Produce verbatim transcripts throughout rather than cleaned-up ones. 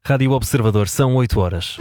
Rádio Observador, são oito horas.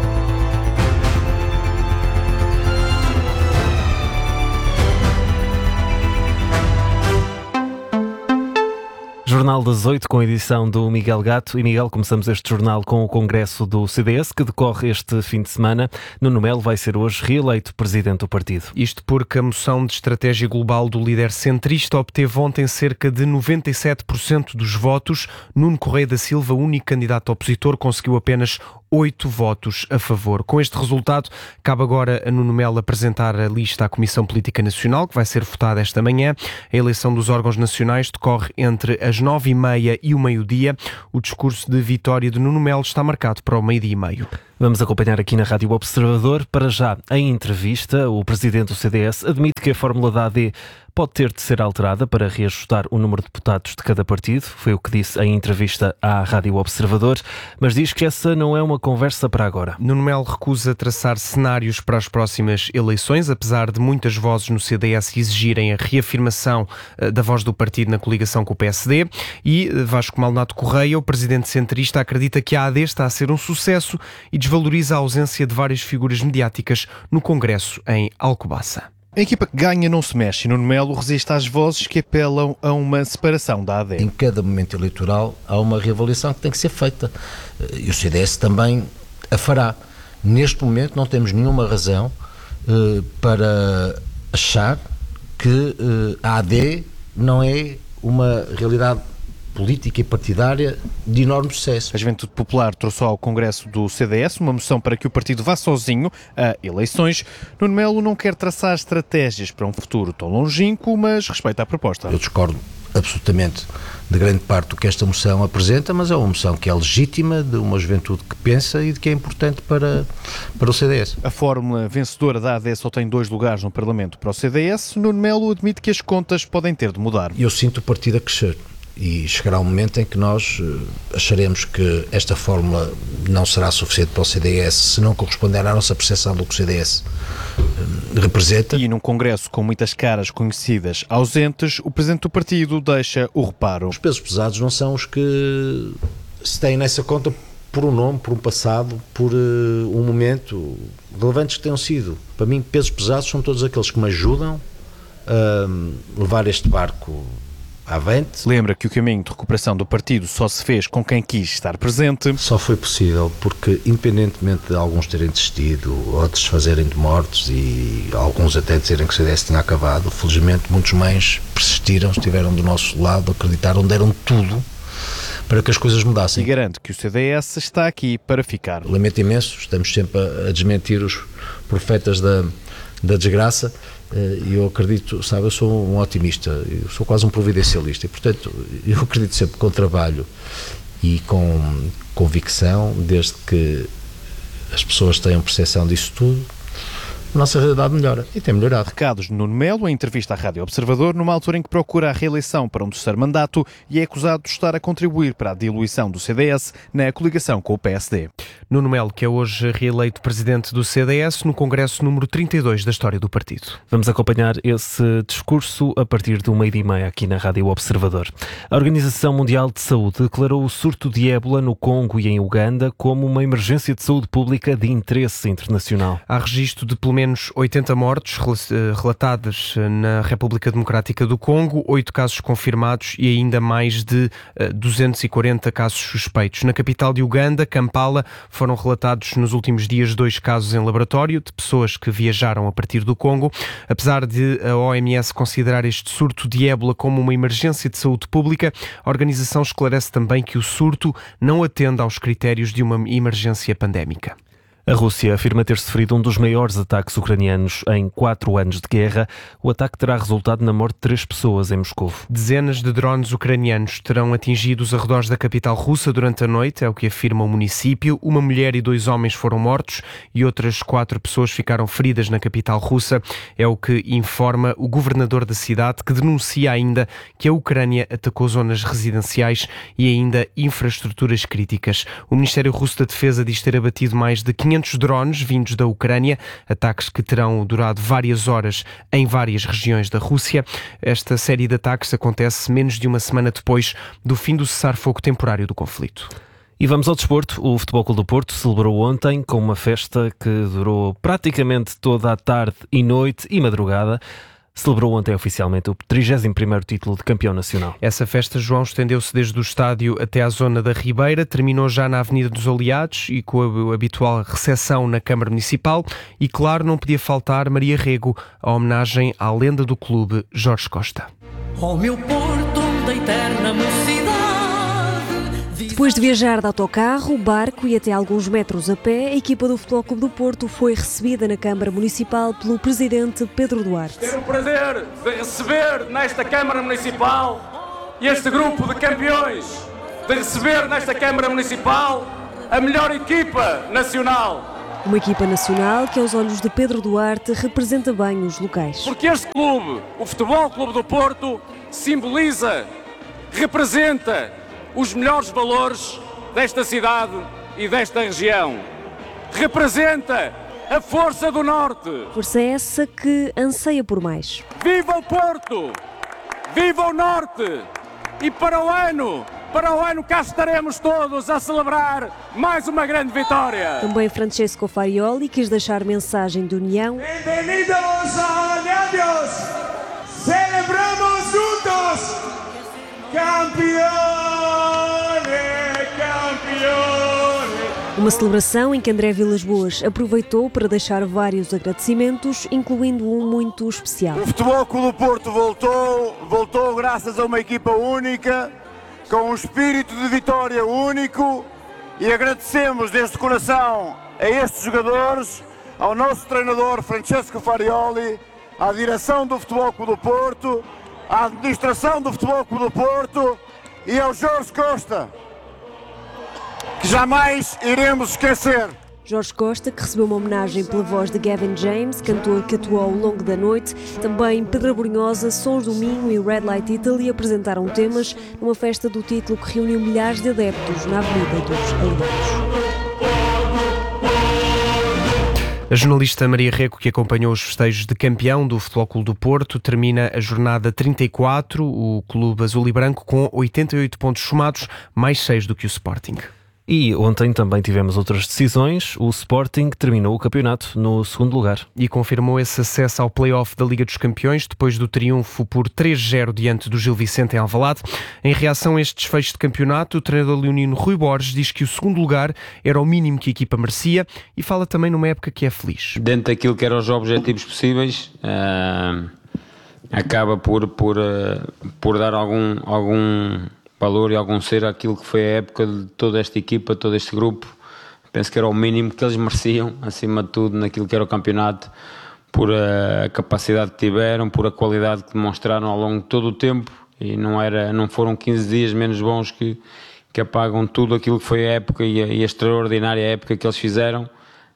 Jornal das oito, com a edição do Miguel Gato. E Miguel, começamos este jornal com o congresso do C D S, que decorre este fim de semana. Nuno Melo vai ser hoje reeleito presidente do partido. Isto porque a moção de estratégia global do líder centrista obteve ontem cerca de noventa e sete por cento dos votos. Nuno Correia da Silva, único candidato opositor, conseguiu apenas oito votos a favor. Com este resultado, cabe agora a Nuno Melo apresentar a lista à Comissão Política Nacional, que vai ser votada esta manhã. A eleição dos órgãos nacionais decorre entre as nove e meia e o meio-dia. O discurso de vitória de Nuno Melo está marcado para o meio-dia e meio. Vamos acompanhar aqui na Rádio Observador. Para já, em entrevista, o presidente do C D S admite que a fórmula da A D pode ter de ser alterada para reajustar o número de deputados de cada partido. Foi o que disse em entrevista à Rádio Observador, mas diz que essa não é uma conversa para agora. Nuno Melo recusa traçar cenários para as próximas eleições, apesar de muitas vozes no C D S exigirem a reafirmação da voz do partido na coligação com o P S D. E Vasco Maldonado Correia, o presidente centrista, acredita que a A D está a ser um sucesso e desvaloriza a ausência de várias figuras mediáticas no Congresso em Alcobaça. A equipa que ganha não se mexe e Nuno Melo resiste às vozes que apelam a uma separação da A D. Em cada momento eleitoral há uma reavaliação que tem que ser feita e o C D S também a fará. Neste momento não temos nenhuma razão uh, para achar que uh, a A D não é uma realidade política e partidária de enorme sucesso. A Juventude Popular trouxe ao Congresso do C D S uma moção para que o partido vá sozinho a eleições. Nuno Melo não quer traçar estratégias para um futuro tão longínquo, mas respeita a proposta. Eu discordo absolutamente de grande parte do que esta moção apresenta, mas é uma moção que é legítima, de uma juventude que pensa e de que é importante para, para o C D S. A fórmula vencedora da A D só tem dois lugares no Parlamento para o C D S. Nuno Melo admite que as contas podem ter de mudar. Eu sinto o partido a crescer. E chegará um momento em que nós acharemos que esta fórmula não será suficiente para o C D S se não corresponder à nossa percepção do que o C D S representa. E num congresso com muitas caras conhecidas ausentes, o presidente do partido deixa o reparo. Os pesos pesados não são os que se têm nessa conta por um nome, por um passado, por uh, um momento, relevantes que tenham sido. Para mim, pesos pesados são todos aqueles que me ajudam a levar este barco avante. Lembra que o caminho de recuperação do partido só se fez com quem quis estar presente. Só foi possível porque, independentemente de alguns terem desistido, outros fazerem de mortos e alguns até dizerem que o C D S tinha acabado, felizmente muitos mães persistiram, estiveram do nosso lado, acreditaram, deram tudo para que as coisas mudassem. E garante que o C D S está aqui para ficar. Lamento imenso, estamos sempre a, a desmentir os profetas da, da desgraça. E eu acredito, sabe, eu sou um otimista, eu sou quase um providencialista e, portanto, eu acredito sempre com trabalho e com convicção, desde que as pessoas tenham percepção disso tudo, a nossa realidade melhora e tem melhorado. Recados de Nuno Melo, em entrevista à Rádio Observador, numa altura em que procura a reeleição para um terceiro mandato e é acusado de estar a contribuir para a diluição do C D S na coligação com o P S D. Nuno Melo, que é hoje reeleito presidente do C D S no Congresso número trinta e dois da história do partido. Vamos acompanhar esse discurso a partir do meio-dia e meia aqui na Rádio Observador. A Organização Mundial de Saúde declarou o surto de ébola no Congo e em Uganda como uma emergência de saúde pública de interesse internacional. Há registro de pelo menos oitenta mortes relatadas na República Democrática do Congo, oito casos confirmados e ainda mais de duzentos e quarenta casos suspeitos. Na capital de Uganda, Kampala, foram relatados nos últimos dias dois casos em laboratório de pessoas que viajaram a partir do Congo. Apesar de a O M S considerar este surto de ébola como uma emergência de saúde pública, a organização esclarece também que o surto não atende aos critérios de uma emergência pandémica. A Rússia afirma ter sofrido um dos maiores ataques ucranianos em quatro anos de guerra. O ataque terá resultado na morte de três pessoas em Moscou. Dezenas de drones ucranianos terão atingido os arredores da capital russa durante a noite, é o que afirma o município. Uma mulher e dois homens foram mortos e outras quatro pessoas ficaram feridas na capital russa. É o que informa o governador da cidade, que denuncia ainda que a Ucrânia atacou zonas residenciais e ainda infraestruturas críticas. O Ministério Russo da Defesa diz ter abatido mais de quinhentos drones vindos da Ucrânia, ataques que terão durado várias horas em várias regiões da Rússia. Esta série de ataques acontece menos de uma semana depois do fim do cessar-fogo temporário do conflito. E vamos ao desporto. O Futebol Clube do Porto celebrou ontem com uma festa que durou praticamente toda a tarde e noite e madrugada. Celebrou ontem oficialmente o trigésimo primeiro título de campeão nacional. Essa festa, João, estendeu-se desde o estádio até à zona da Ribeira, terminou já na Avenida dos Aliados e com a habitual recepção na Câmara Municipal e, claro, não podia faltar Maria Rego, a homenagem à lenda do clube, Jorge Costa. Oh, meu Porto da eterna mocidade. Depois de viajar de autocarro, barco e até alguns metros a pé, a equipa do Futebol Clube do Porto foi recebida na Câmara Municipal pelo presidente Pedro Duarte. Tenho o prazer de receber nesta Câmara Municipal este grupo de campeões, de receber nesta Câmara Municipal a melhor equipa nacional. Uma equipa nacional que, aos olhos de Pedro Duarte, representa bem os locais. Porque este clube, o Futebol Clube do Porto, simboliza, representa os melhores valores desta cidade e desta região. Representa a força do Norte. Força essa que anseia por mais. Viva o Porto! Viva o Norte! E para o ano, para o ano cá estaremos todos a celebrar mais uma grande vitória. Também Francesco Farioli quis deixar mensagem de união. Bem-vindos a Olhados! Celebramos juntos! Campeões! Uma celebração em que André Vilas-Boas aproveitou para deixar vários agradecimentos, incluindo um muito especial. O Futebol Clube do Porto voltou, voltou graças a uma equipa única, com um espírito de vitória único, e agradecemos desde o coração a estes jogadores, ao nosso treinador Francesco Farioli, à direção do Futebol Clube do Porto, à administração do Futebol Clube do Porto e ao Jorge Costa, que jamais iremos esquecer. Jorge Costa, que recebeu uma homenagem pela voz de Gavin James, cantor que atuou ao longo da noite. Também Pedra Brunhosa, Sons do Minho e Red Light Italy apresentaram temas numa festa do título que reuniu milhares de adeptos na Avenida dos Aliados. A jornalista Maria Rego, que acompanhou os festejos de campeão do Futebol Clube do Porto, termina a jornada trinta e quatro, o clube azul e branco, com oitenta e oito pontos somados, mais seis do que o Sporting. E ontem também tivemos outras decisões. O Sporting terminou o campeonato no segundo lugar. E confirmou esse acesso ao play-off da Liga dos Campeões, depois do triunfo por três a zero diante do Gil Vicente em Alvalade. Em reação a este desfecho de campeonato, o treinador leonino Rui Borges diz que o segundo lugar era o mínimo que a equipa merecia e fala também numa época que é feliz. Dentro daquilo que eram os objetivos possíveis, uh, acaba por, por, uh, por dar algum... algum valor e algum ser aquilo que foi a época de toda esta equipa, todo este grupo. Penso que era o mínimo que eles mereciam, acima de tudo, naquilo que era o campeonato, por a capacidade que tiveram, por a qualidade que demonstraram ao longo de todo o tempo, e não, era, não foram quinze dias menos bons que, que apagam tudo aquilo que foi a época e a, e a extraordinária época que eles fizeram.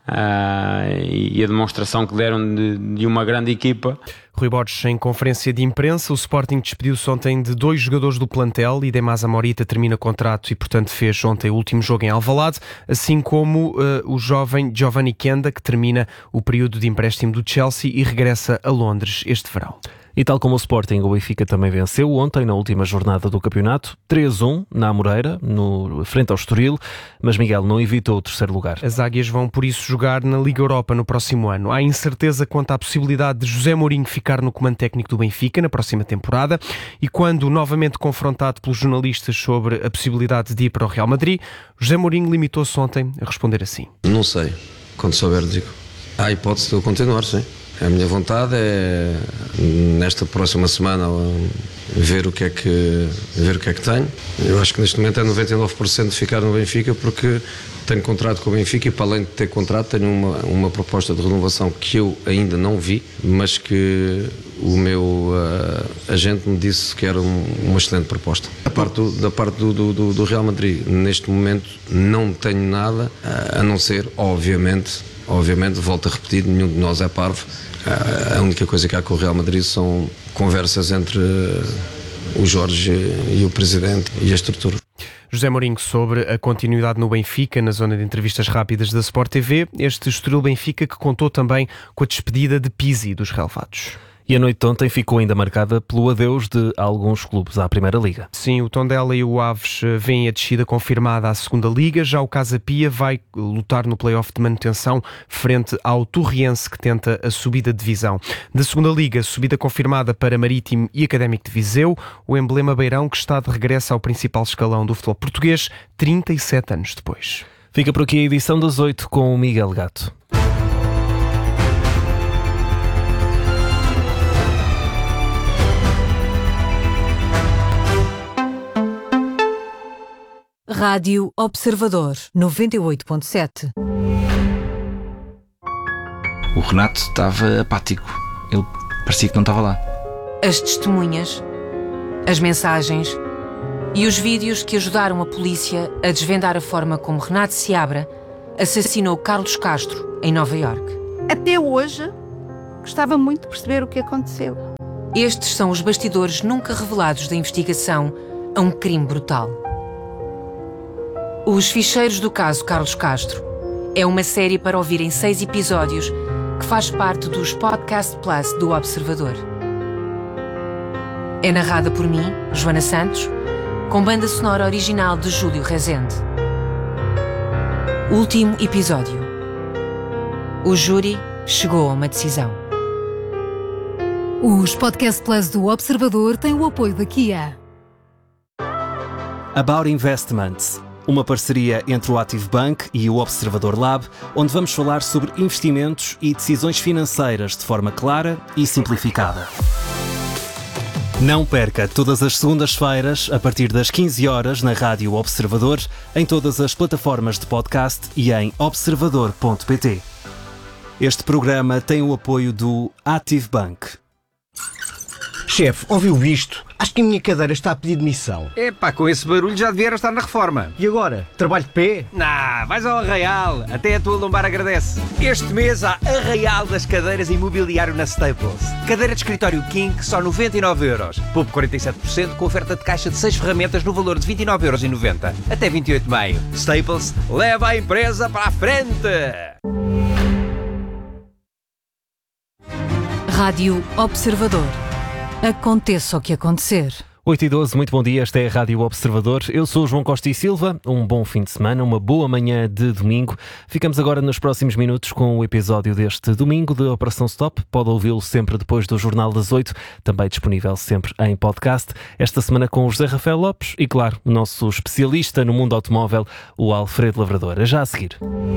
Uh, e a demonstração que deram de, de uma grande equipa. Rui Borges, em conferência de imprensa, o Sporting despediu-se ontem de dois jogadores do plantel e Demasa Morita termina contrato e, portanto, fez ontem o último jogo em Alvalade, assim como uh, o jovem Giovanni Kenda, que termina o período de empréstimo do Chelsea e regressa a Londres este verão. E tal como o Sporting, o Benfica também venceu ontem na última jornada do campeonato, três a um na Amoreira, no, frente ao Estoril, mas Miguel não evitou o terceiro lugar. As águias vão por isso jogar na Liga Europa no próximo ano. Há incerteza quanto à possibilidade de José Mourinho ficar no comando técnico do Benfica na próxima temporada e quando novamente confrontado pelos jornalistas sobre a possibilidade de ir para o Real Madrid, José Mourinho limitou-se ontem a responder assim. Não sei, quando souber digo. Há a hipótese de eu continuar, sim. A minha vontade é, nesta próxima semana, ver o que é que, ver o que é que tenho. Eu acho que neste momento é noventa e nove por cento de ficar no Benfica, porque tenho contrato com o Benfica e, para além de ter contrato, tenho uma, uma proposta de renovação que eu ainda não vi, mas que o meu uh, agente me disse que era um, uma excelente proposta. Da parte, do, da parte do, do, do Real Madrid, neste momento, não tenho nada, uh, a não ser, obviamente, obviamente, volto a repetir, nenhum de nós é parvo. A única coisa que há com o Real Madrid são conversas entre o Jorge e o Presidente e a estrutura. José Mourinho sobre a continuidade no Benfica, na zona de entrevistas rápidas da Sport T V. Este Estoril Benfica que contou também com a despedida de Pizzi dos relevados. E a noite de ontem ficou ainda marcada pelo adeus de alguns clubes à Primeira Liga. Sim, o Tondela e o Aves vêm a descida confirmada à Segunda Liga. Já o Casa Pia vai lutar no play-off de manutenção frente ao Torriense, que tenta a subida de divisão. Da Segunda Liga, subida confirmada para Marítimo e Académico de Viseu. O emblema Beirão, que está de regresso ao principal escalão do futebol português, trinta e sete anos depois. Fica por aqui a edição das oito com o Miguel Gato. Rádio Observador, noventa e oito ponto sete. O Renato estava apático. Ele parecia que não estava lá. As testemunhas, as mensagens e os vídeos que ajudaram a polícia a desvendar a forma como Renato Seabra assassinou Carlos Castro em Nova Iorque. Até hoje, gostava muito de perceber o que aconteceu. Estes são os bastidores nunca revelados da investigação a um crime brutal. Os Ficheiros do Caso Carlos Castro é uma série para ouvir em seis episódios que faz parte dos Podcast Plus do Observador. É narrada por mim, Joana Santos, com banda sonora original de Júlio Rezende. Último episódio. O júri chegou a uma decisão. Os Podcast Plus do Observador têm o apoio da Kia. About Investments, uma parceria entre o Active Bank e o Observador Lab, onde vamos falar sobre investimentos e decisões financeiras de forma clara e simplificada. Não perca todas as segundas-feiras, a partir das quinze horas, na Rádio Observador, em todas as plataformas de podcast e em observador ponto pt. Este programa tem o apoio do Active Bank. Chefe, ouviu isto? Acho que a minha cadeira está a pedir demissão. Epá, com esse barulho já devia estar na reforma. E agora? Trabalho de pé? Nah, vais ao Arraial. Até a tua lombar agradece. Este mês há Arraial das cadeiras e imobiliário na Staples. Cadeira de escritório King, só noventa e nove euros. Poupe quarenta e sete por cento com oferta de caixa de seis ferramentas no valor de vinte e nove euros e noventa. Até vinte e oito de maio. Staples, leva a empresa para a frente. Rádio Observador. Aconteça o que acontecer. oito e doze, muito bom dia, esta é a Rádio Observador. Eu sou o João Costa e Silva, um bom fim de semana, uma boa manhã de domingo. Ficamos agora nos próximos minutos com o episódio deste domingo de Operação Stop. Pode ouvi-lo sempre depois do Jornal das oito, também disponível sempre em podcast. Esta semana com o José Rafael Lopes e, claro, o nosso especialista no mundo automóvel, o Alfredo Lavrador. É já a seguir.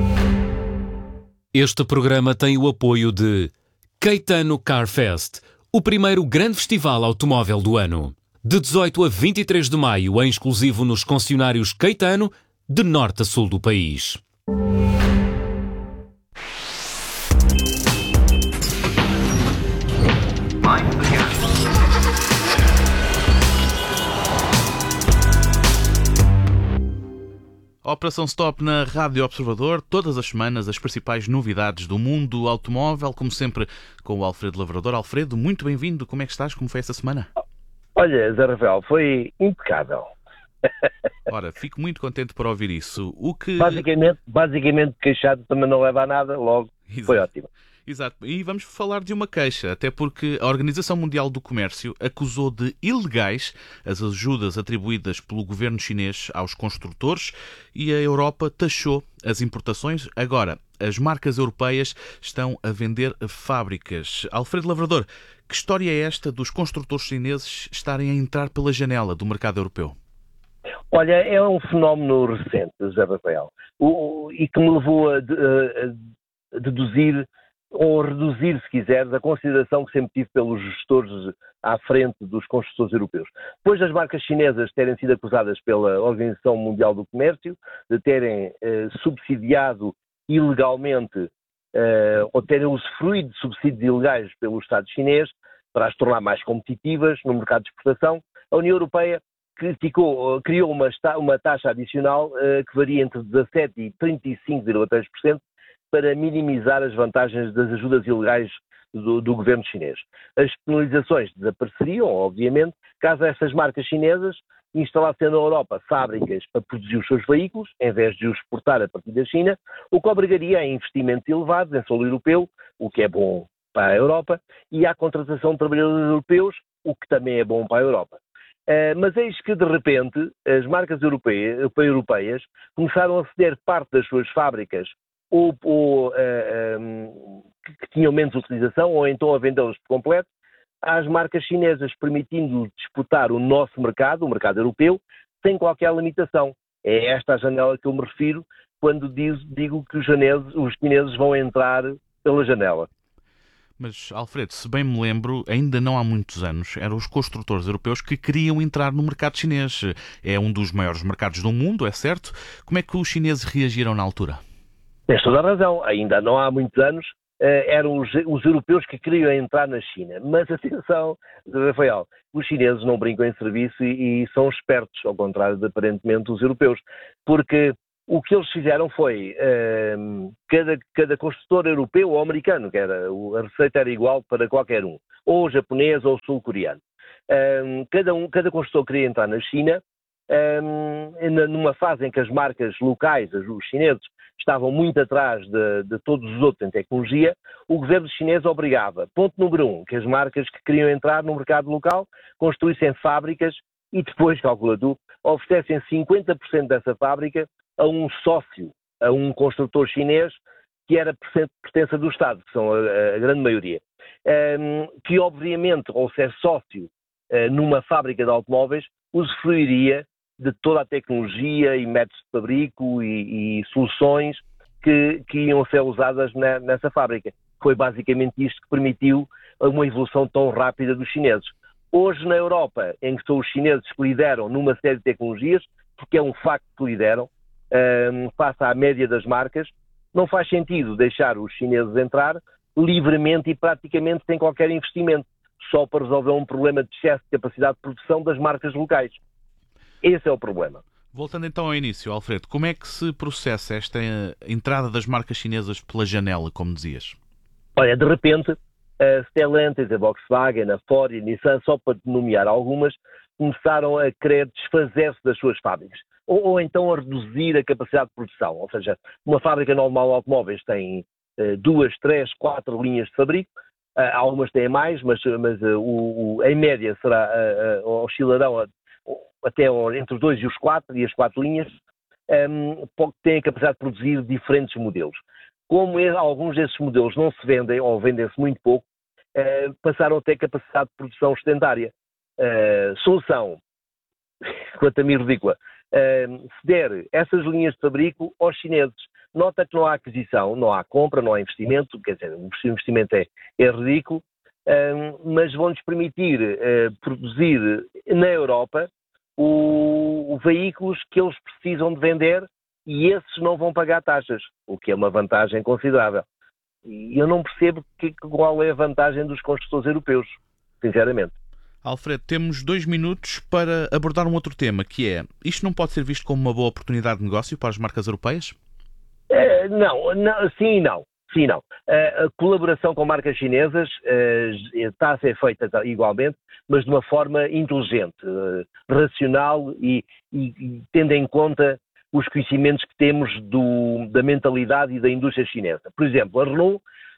Este programa tem o apoio de Caetano Car Fest, o primeiro grande festival automóvel do ano. De dezoito a vinte e três de maio, em exclusivo nos concessionários Caetano, de norte a sul do país. Operação Stop na Rádio Observador, todas as semanas as principais novidades do mundo automóvel, como sempre com o Alfredo Lavrador. Alfredo, muito bem-vindo, como é que estás? Como foi essa semana? Olha, Zé Rafael, foi impecável. Ora, fico muito contente por ouvir isso. O que... Basicamente, basicamente queixado também não leva a nada, logo Exato. Foi ótimo. Exato, e vamos falar de uma queixa, até porque a Organização Mundial do Comércio acusou de ilegais as ajudas atribuídas pelo governo chinês aos construtores e a Europa taxou as importações. Agora, as marcas europeias estão a vender fábricas. Alfredo Lavrador, que história é esta dos construtores chineses estarem a entrar pela janela do mercado europeu? Olha, é um fenómeno recente, José Rafael, o, e que me levou a, a, a deduzir ou reduzir, se quiseres, a consideração que sempre tive pelos gestores à frente dos construtores europeus. Depois das marcas chinesas terem sido acusadas pela Organização Mundial do Comércio de terem eh, subsidiado ilegalmente eh, ou terem usufruído de subsídios ilegais pelo Estado chinês para as tornar mais competitivas no mercado de exportação, a União Europeia criticou, criou uma, uma taxa adicional eh, que varia entre dezassete e trinta e cinco vírgula três por cento para minimizar as vantagens das ajudas ilegais do, do governo chinês. As penalizações desapareceriam, obviamente, caso essas marcas chinesas instalassem na Europa fábricas para produzir os seus veículos, em vez de os exportar a partir da China, o que obrigaria a investimentos elevados em solo europeu, o que é bom para a Europa, e há contratação de trabalhadores europeus, o que também é bom para a Europa. Uh, mas eis que, de repente, as marcas europeias, europeias começaram a ceder parte das suas fábricas ou, ou uh, um, que, que tinham menos utilização, ou então a vendê-las por completo, às marcas chinesas, permitindo disputar o nosso mercado, o mercado europeu, sem qualquer limitação. É esta a janela que eu me refiro quando diz, digo que os, janeses, os chineses vão entrar pela janela. Mas, Alfredo, se bem me lembro, ainda não há muitos anos, eram os construtores europeus que queriam entrar no mercado chinês. É um dos maiores mercados do mundo, é certo? Como é que os chineses reagiram na altura? Tens toda a razão. Ainda não há muitos anos eram os, os europeus que queriam entrar na China. Mas, atenção, Rafael, os chineses não brincam em serviço e, e são espertos, ao contrário de, aparentemente, os europeus. Porque o que eles fizeram foi, um, cada, cada construtor europeu ou americano, que era, a receita era igual para qualquer um, ou japonês ou sul-coreano. Um, cada, um, cada construtor queria entrar na China, um, numa fase em que as marcas locais, os chineses, estavam muito atrás de, de todos os outros em tecnologia, o governo chinês obrigava, ponto número um, que as marcas que queriam entrar no mercado local construíssem fábricas e depois, calcula tu, oferecessem cinquenta por cento dessa fábrica a um sócio, a um construtor chinês que era pertença do Estado, que são a, a grande maioria, um, que obviamente, ao ser sócio uh, numa fábrica de automóveis, usufruiria de toda a tecnologia e métodos de fabrico e, e soluções que, que iam ser usadas na, nessa fábrica. Foi basicamente isto que permitiu uma evolução tão rápida dos chineses. Hoje na Europa, em que são os chineses que lideram numa série de tecnologias, porque é um facto que lideram, um, face à média das marcas, não faz sentido deixar os chineses entrar livremente e praticamente sem qualquer investimento, só para resolver um problema de excesso de capacidade de produção das marcas locais. Esse é o problema. Voltando então ao início, Alfredo, como é que se processa esta entrada das marcas chinesas pela janela, como dizias? Olha, de repente, a Stellantis, a Volkswagen, a Ford e a Nissan, só para nomear algumas, começaram a querer desfazer-se das suas fábricas. Ou, ou então a reduzir a capacidade de produção. Ou seja, uma fábrica normal de automóveis tem uh, duas, três, quatro linhas de fabrico. Uh, algumas têm mais, mas, mas uh, o, o, em média será, uh, uh, oscilarão a, até entre os dois e os quatro, e as quatro linhas, um, têm a capacidade de produzir diferentes modelos. Como é, alguns desses modelos não se vendem, ou vendem-se muito pouco, uh, passaram a ter capacidade de produção excentária. Uh, solução, quanto a mim ridícula, uh, ceder essas linhas de fabrico aos chineses. Nota que não há aquisição, não há compra, não há investimento, quer dizer, o investimento é, é ridículo, uh, mas vão-nos permitir uh, produzir na Europa o, o veículos que eles precisam de vender e esses não vão pagar taxas, o que é uma vantagem considerável. E eu não percebo que, qual é a vantagem dos construtores europeus, sinceramente. Alfredo, temos dois minutos para abordar um outro tema, que é, isto não pode ser visto como uma boa oportunidade de negócio para as marcas europeias? Uh, não, não, sim e não. Sim, não. Uh, a colaboração com marcas chinesas uh, está a ser feita igualmente, mas de uma forma inteligente, uh, racional e, e, e tendo em conta os conhecimentos que temos do, da mentalidade e da indústria chinesa. Por exemplo, a Renault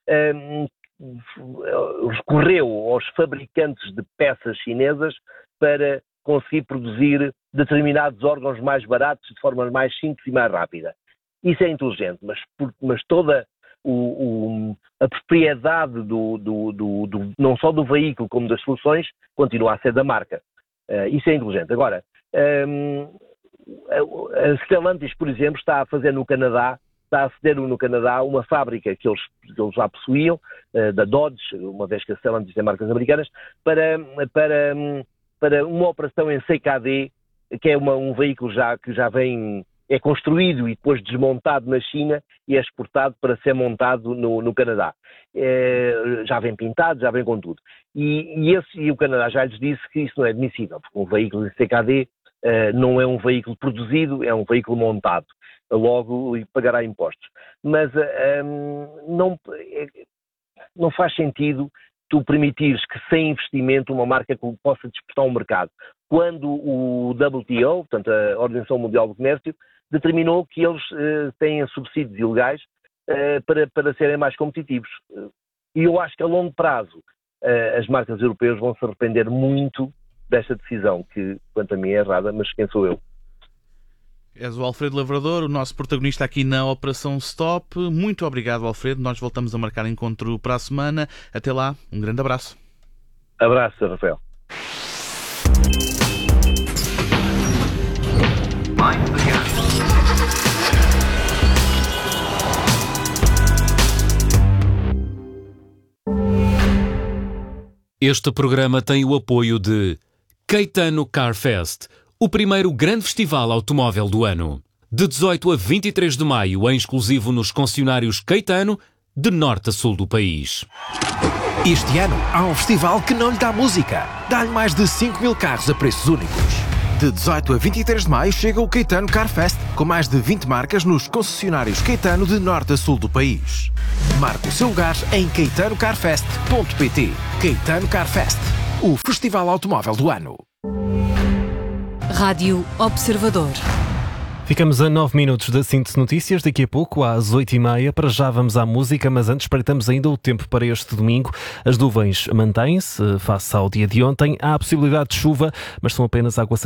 uh, recorreu aos fabricantes de peças chinesas para conseguir produzir determinados órgãos mais baratos de forma mais simples e mais rápida. Isso é inteligente, mas, mas toda o, o, a propriedade do, do, do, do, não só do veículo como das soluções continua a ser da marca. Uh, isso é inteligente. Agora, um, a Stellantis, por exemplo, está a fazer no Canadá, está a ceder no Canadá uma fábrica que eles, que eles já possuíam, uh, da Dodge, uma vez que a Stellantis tem marcas americanas, para, para, para uma operação em C K D, que é uma, um veículo já, que já vem... é construído e depois desmontado na China e é exportado para ser montado no, no Canadá. É, já vem pintado, já vem com tudo. E, e, esse, e o Canadá já lhes disse que isso não é admissível, porque um veículo de C K D uh, não é um veículo produzido, é um veículo montado. Logo pagará impostos. Mas uh, um, não, é, não faz sentido tu permitires que sem investimento uma marca possa disputar um mercado. Quando o W T O, portanto a Organização Mundial do Comércio, determinou que eles uh, têm subsídios ilegais uh, para, para serem mais competitivos. Uh, E eu acho que a longo prazo uh, as marcas europeias vão se arrepender muito desta decisão, que quanto a mim é errada, mas quem sou eu? És o Alfredo Lavrador, o nosso protagonista aqui na Operação Stop. Muito obrigado, Alfredo. Nós voltamos a marcar encontro para a semana. Até lá, um grande abraço. Abraço, Rafael. Este programa tem o apoio de Caetano Car Fest, o primeiro grande festival automóvel do ano. De dezoito a vinte e três de maio, em exclusivo nos concessionários Caetano, de norte a sul do país. Este ano há um festival que não lhe dá música. Dá-lhe mais de cinco mil carros a preços únicos. De dezoito a vinte e três de maio chega o Caetano Car Fest, com mais de vinte marcas nos concessionários Caetano de norte a sul do país. Marque o seu lugar em caetano car fest ponto pt. Caetano Car Fest, o festival automóvel do ano. Rádio Observador. Ficamos a nove minutos da Síntese Notícias. Daqui a pouco, às oito e meia, para já vamos à música, mas antes espreitamos ainda o tempo para este domingo. As nuvens mantêm-se face ao dia de ontem. Há a possibilidade de chuva, mas são apenas aguaceiros